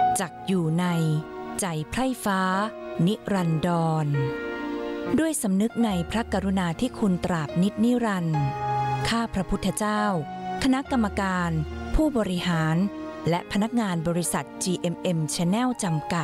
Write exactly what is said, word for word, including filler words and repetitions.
จักอยู่ในใจไพร่ฟ้านิรันดรด้วยสำนึกในพระกรุณาธิคุณตราบนิจนิรันดร์ข้าพระพุทธเจ้าคณะกรรมการผู้บริหารและพนักงานบริษัท จี เอ็ม เอ็ม Channel จำกัด